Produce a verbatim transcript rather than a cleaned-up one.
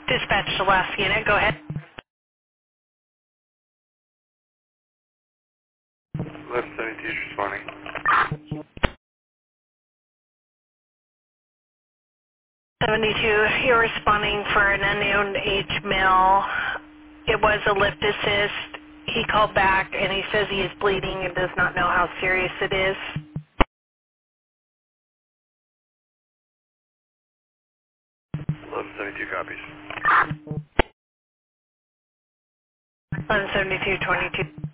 Dispatch to last unit, go ahead. Left seventy-two is responding. seventy-two, you're responding for an unknown age male. It was a lift assist. He called back and he says he is bleeding and does not know how serious it is. Left seventy-two copies. eleven seventy-two twenty-two.